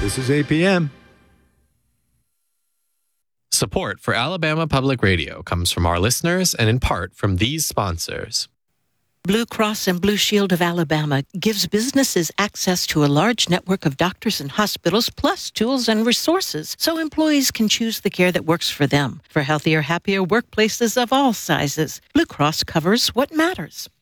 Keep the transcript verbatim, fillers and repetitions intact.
This is A P M. Support for Alabama Public Radio comes from our listeners and in part from these sponsors. Blue Cross and Blue Shield of Alabama gives businesses access to a large network of doctors and hospitals, plus tools and resources, so employees can choose the care that works for them. For healthier, happier workplaces of all sizes, Blue Cross covers what matters.